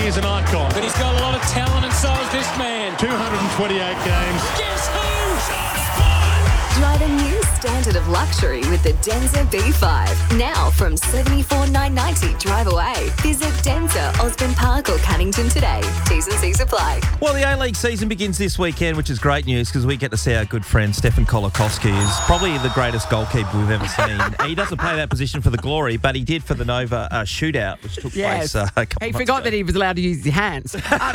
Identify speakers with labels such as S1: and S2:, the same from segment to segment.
S1: is an icon.
S2: But he's got a lot of talent, and so is this man.
S1: 228 games.
S2: Guess who?
S3: Drive a new standard of luxury with the Denza B5. Now from $74,990 drive away. Visit Denza, Osborne Park or Cunnington today. T's and C's apply.
S4: Well, the A-League season begins this weekend, which is great news because we get to see our good friend Stefan Kolakowski, who's probably the greatest goalkeeper we've ever seen. He doesn't play that position for the Glory, but he did for the Nova shootout, which took place a couple
S5: He
S4: months
S5: forgot
S4: ago.
S5: that he was allowed to use his hands.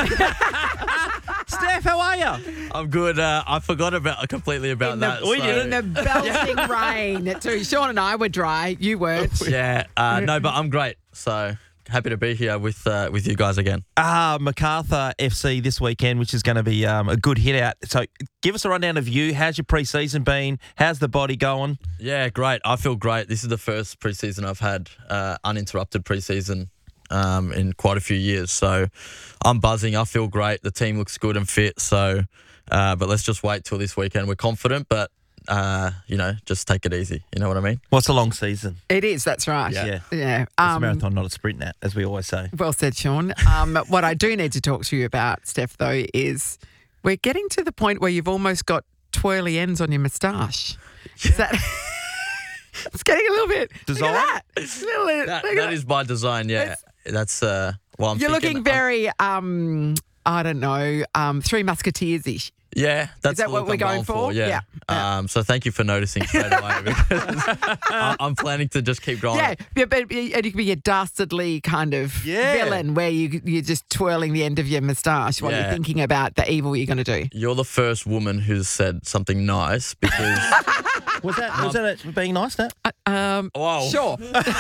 S4: Steph, how are you?
S6: I'm good. I forgot completely about that.
S5: In the belting rain, too. Sean and I were dry. You weren't.
S6: Yeah. No, but I'm great. So happy to be here with you guys again.
S4: MacArthur FC this weekend, which is going to be a good hit out. So give us a rundown of you. How's your pre-season been? How's the body going?
S6: Yeah, great. I feel great. This is the first pre-season I've had uninterrupted pre-season in quite a few years. So I'm buzzing. I feel great. The team looks good and fit. So, but let's just wait till this weekend. We're confident, but just take it easy. You know what I mean?
S4: What's a long season?
S5: It is, that's right.
S4: Yeah.
S5: Yeah.
S4: It's a marathon, not a sprint, Nat, as we always say.
S5: Well said, Sean. What I do need to talk to you about, Steph, though, is we're getting to the point where you've almost got twirly ends on your moustache. Is that... It's getting a little bit...
S4: Design?
S5: Look at that. It's a little bit...
S6: That is by design, yeah. That's what I'm
S5: You're
S6: thinking.
S5: looking very, I don't know, Three Musketeers-ish.
S6: Yeah, that's
S5: Is that
S6: the
S5: what
S6: look
S5: we're
S6: I'm
S5: going for?
S6: Yeah.
S5: Yeah.
S6: So thank you for noticing straight away because I'm planning to just keep going.
S5: Yeah, but you could be a dastardly kind of villain where you're just twirling the end of your moustache while you're thinking about the evil you're going to do.
S6: You're the first woman who's said something nice because...
S4: Was that being nice, Nat?
S6: Wow.
S5: Sure.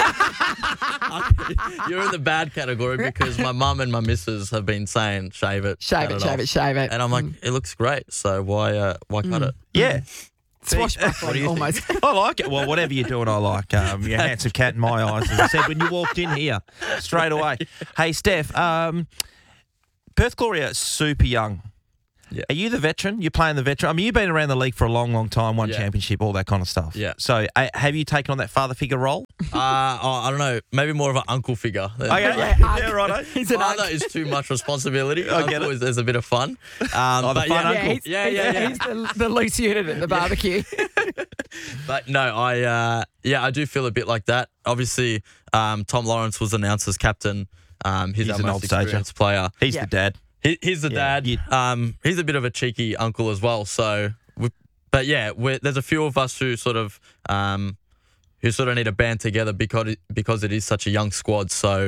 S6: You're in the bad category because my mum and my missus have been saying shave it.
S5: Shave it.
S6: And I'm like, it looks great, so why cut it?
S4: Yeah.
S5: Swashbuckling almost.
S4: I like it. Well, whatever you're doing, I like. You're a handsome cat in my eyes, as I said when you walked in here, straight away. Hey, Steph, Perth Glory are super young.
S6: Yeah.
S4: Are you the veteran? You're playing the veteran? I mean, you've been around the league for a long, long time, won championship, all that kind of stuff.
S6: Yeah.
S4: So have you taken on that father figure role?
S6: I don't know, maybe more of an uncle figure.
S4: Okay. Yeah, righto.
S5: He's an
S6: Father is too much responsibility.
S4: I get
S6: Uncle
S4: it.
S6: is there's a bit of fun.
S4: The fun uncle.
S5: He's the loose unit at the barbecue.
S6: But no, I do feel a bit like that. Obviously, Tom Lawrence was announced as captain. He's our
S4: an
S6: most
S4: old stager.
S6: experienced player.
S4: He's the dad.
S6: He's the dad. He's a bit of a cheeky uncle as well. So, there's a few of us who sort of need to band together because it is such a young squad. So,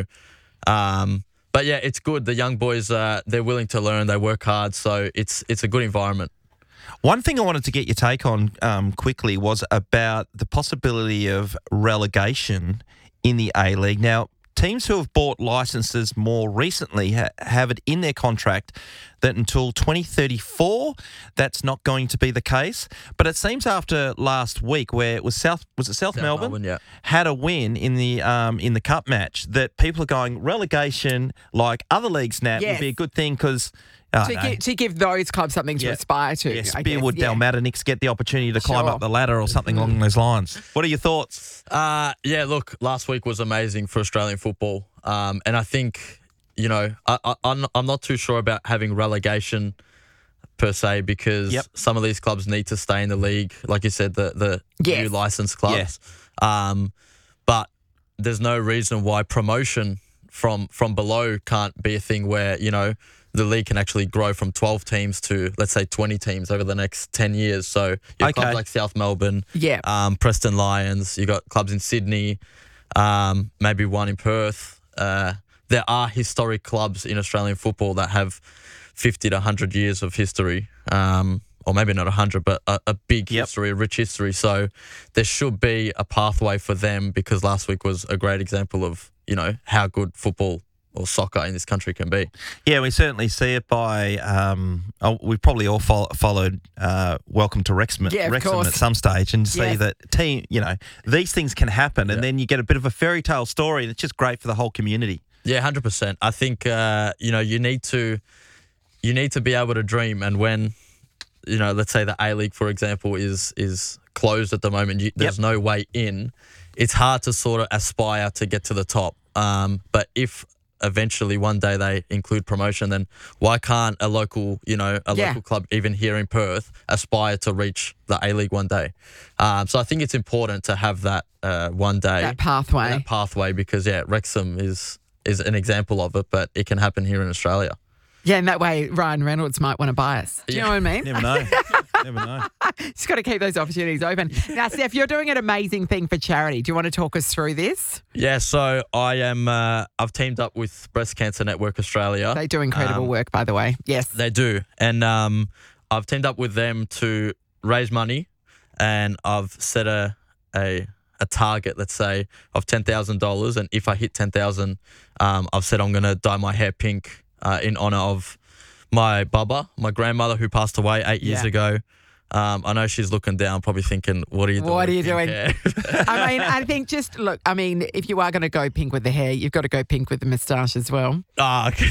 S6: it's good. The young boys, they're willing to learn. They work hard. So it's a good environment.
S4: One thing I wanted to get your take on quickly was about the possibility of relegation in the A-League. Now, teams who have bought licences more recently have it in their contract that until 2034, that's not going to be the case. But it seems after last week, where it was South Melbourne, had a win in the cup match, that people are going relegation like other leagues now would be a good thing because.
S5: To give those clubs something to aspire to.
S4: Yes, Spearwood, Dalmatinix get the opportunity to climb up the ladder or something along those lines. What are your thoughts?
S6: Look, last week was amazing for Australian football. And I think, I'm not too sure about having relegation per se because some of these clubs need to stay in the league. Like you said, the new licensed clubs. But there's no reason why promotion from below can't be a thing where, the league can actually grow from 12 teams to, let's say, 20 teams over the next 10 years. So you have clubs like South Melbourne, Preston Lions, you got clubs in Sydney, maybe one in Perth. There are historic clubs in Australian football that have 50 to 100 years of history, or maybe not 100, but a big history, a rich history. So there should be a pathway for them because last week was a great example of, how good football or soccer in this country can be.
S4: Yeah, we certainly see it by, we've probably all followed Welcome to Wrexham at some stage and see that these things can happen and then you get a bit of a fairy tale story that's just great for the whole community.
S6: Yeah, 100%. I think, you need to be able to dream, and when, let's say the A-League, for example, is closed at the moment, there's no way in, it's hard to sort of aspire to get to the top. But if eventually one day they include promotion, then why can't a local, local club even here in Perth aspire to reach the A-League one day? So I think it's important to have that one day.
S5: That pathway.
S6: Because, Wrexham is an example of it, but it can happen here in Australia.
S5: Yeah, and that way Ryan Reynolds might want to buy us. Do you know what I mean?
S4: Never know. Never know.
S5: Just got to keep those opportunities open. Now, Steph, you're doing an amazing thing for charity. Do you want to talk us through this?
S6: Yeah, so I've teamed up with Breast Cancer Network Australia.
S5: They do incredible work, by the way. Yes.
S6: They do. And I've teamed up with them to raise money, and I've set a target, let's say, of $10,000. And if I hit 10,000, I've said I'm going to dye my hair pink in honour of my baba, my grandmother who passed away 8 years ago. I know she's looking down, probably thinking, what are you doing?
S5: What are you doing? I mean, I think if you are going to go pink with the hair, you've got to go pink with the moustache as well.
S6: Okay.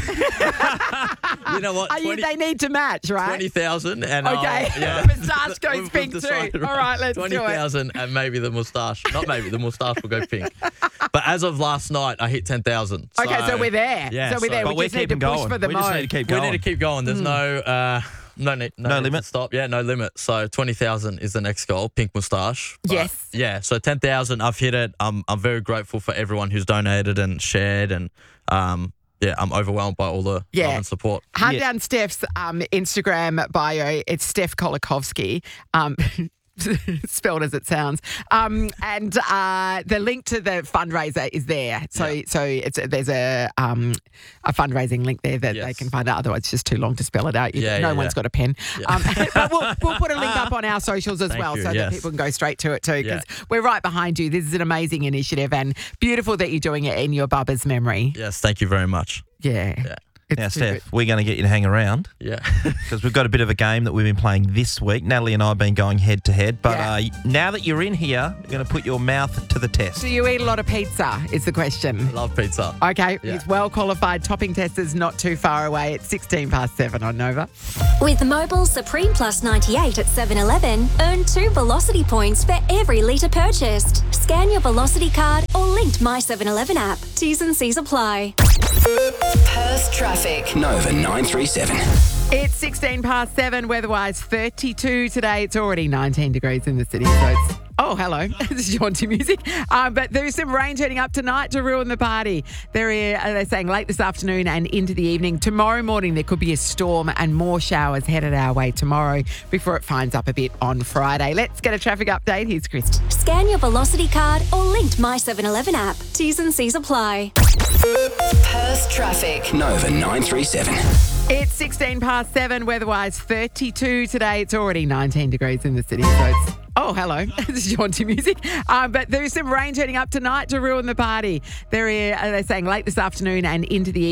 S6: You know what?
S5: They need to match, right?
S6: 20,000 and
S5: okay. The moustache goes pink too. All right, let's do it.
S6: 20,000 and maybe the moustache. Not maybe, the moustache will go pink. But as of last night, I hit 10,000.
S5: Okay, so we're there.
S6: Yeah,
S5: so we're there.
S4: But
S5: we just need to push for the
S4: We just need to keep going.
S6: We need to keep going. There's no limit to stop. Yeah, no limit. So 20,000 is the next goal. Pink moustache. But
S5: yes.
S6: Yeah. So 10,000. I've hit it. I'm very grateful for everyone who's donated and shared, and I'm overwhelmed by all the love and support.
S5: Hunt down Steph's Instagram bio. It's Steph Kolikovsky. Spelled as it sounds. And the link to the fundraiser is there. So there's a fundraising link there that they can find out. Otherwise, it's just too long to spell it out. No one's got a pen. Yeah. But we'll put a link up on our socials as well so that people can go straight to it too, because we're right behind you. This is an amazing initiative and beautiful that you're doing it in your Bubba's memory.
S6: Yes, thank you very much.
S5: Yeah.
S4: Now, Steph, we're going to get you to hang around.
S6: Yeah.
S4: Because we've got a bit of a game that we've been playing this week. Natalie and I have been going head to head. But now that you're in here, we're going to put your mouth to the test.
S5: Do you eat a lot of pizza is the question.
S6: Love pizza.
S5: Okay. Yeah. He's well qualified. Topping testers not too far away. It's 7:16 on Nova.
S3: With Mobil Supreme Plus 98 at 7-Eleven, earn 2 Velocity points for every litre purchased. Scan your Velocity card or linked My 7-Eleven app. T's and C's apply.
S7: Perth traffic. Nova 937.
S5: It's 7:16, weather-wise 32 today. It's already 19 degrees in the city, so it's... Oh, hello. This is Jaunty music. But there's some rain turning up tonight to ruin the party. They're saying late this afternoon and into the evening. Tomorrow morning, there could be a storm and more showers headed our way tomorrow before it finds up a bit on Friday. Let's get a traffic update. Here's Chris.
S3: Scan your Velocity card or linked My 7-Eleven app. T's and C's apply.
S7: Perth traffic. Nova 937.
S5: It's 7:16, weather-wise 32 today. It's already 19 degrees in the city, so it's... Oh, hello. This is Jaunty music. But there's some rain turning up tonight to ruin the party. They're saying late this afternoon and into the evening.